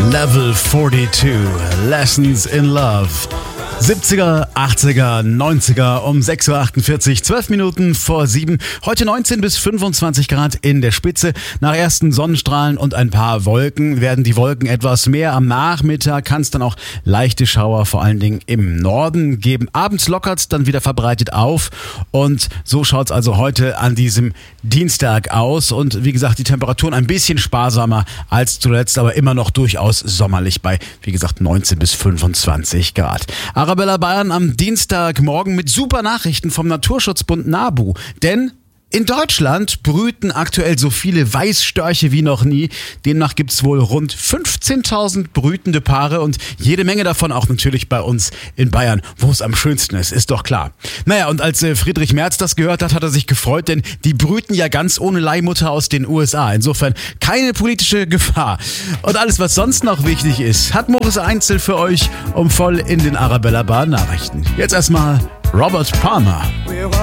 Level 42, Lessons in Love. 70er, 80er, 90er um 6.48 Uhr, 12 Minuten vor 7. Heute 19 bis 25 Grad in der Spitze. Nach ersten Sonnenstrahlen und ein paar Wolken werden die Wolken etwas mehr. Am Nachmittag kann es dann auch leichte Schauer, vor allen Dingen im Norden, geben. Abends lockert es dann wieder verbreitet auf. Und so schaut es also heute an diesem Dienstag aus. Und wie gesagt, die Temperaturen ein bisschen sparsamer als zuletzt, aber immer noch durchaus sommerlich bei, wie gesagt, 19 bis 25 Grad. Arabella Bayern am Dienstagmorgen mit super Nachrichten vom Naturschutzbund NABU. Denn in Deutschland brüten aktuell so viele Weißstörche wie noch nie. Demnach gibt es wohl rund 15.000 brütende Paare und jede Menge davon auch natürlich bei uns in Bayern, wo es am schönsten ist doch klar. Naja, und als Friedrich Merz das gehört hat, hat er sich gefreut, denn die brüten ja ganz ohne Leihmutter aus den USA. Insofern keine politische Gefahr. Und alles, was sonst noch wichtig ist, hat Moritz Einzel für euch voll in den Arabella Bayern Nachrichten. Jetzt erstmal Robert Palmer.